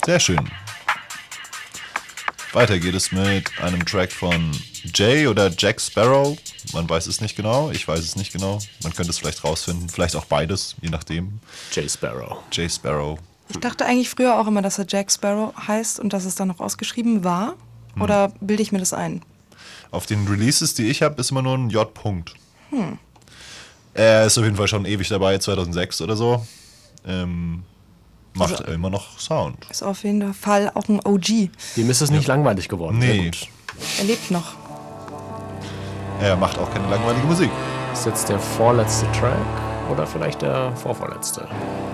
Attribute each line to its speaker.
Speaker 1: Sehr schön. Weiter geht es mit einem Track von Jay oder Jack Sparrow. Man weiß es nicht genau, ich weiß es nicht genau. Man könnte es vielleicht rausfinden, vielleicht auch beides, je nachdem.
Speaker 2: Jay Sparrow.
Speaker 1: Jay Sparrow.
Speaker 3: Ich dachte eigentlich früher auch immer, dass er Jack Sparrow heißt und dass es dann noch ausgeschrieben war. Oder bilde ich mir das ein?
Speaker 1: Auf den Releases, die ich habe, ist immer nur ein J. -Punkt. Er ist auf jeden Fall schon ewig dabei, 2006 oder so. Macht immer noch Sound.
Speaker 3: Ist auf jeden Fall auch ein OG.
Speaker 2: Dem ist es nicht langweilig geworden. Sehr
Speaker 1: Nee.
Speaker 2: gut.
Speaker 3: Er lebt noch.
Speaker 1: Er macht auch keine langweilige Musik.
Speaker 2: Ist jetzt der vorletzte Track oder vielleicht der vorvorletzte?